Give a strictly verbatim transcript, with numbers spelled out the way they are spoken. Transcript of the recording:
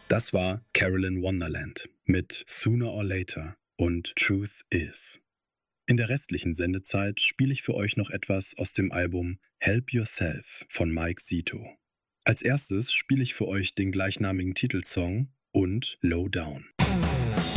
Das war Carolyn Wonderland mit Sooner or Later und Truth Is. In der restlichen Sendezeit spiele ich für euch noch etwas aus dem Album Help Yourself von Mike Zito. Als erstes spiele ich für euch den gleichnamigen Titelsong und Low Down.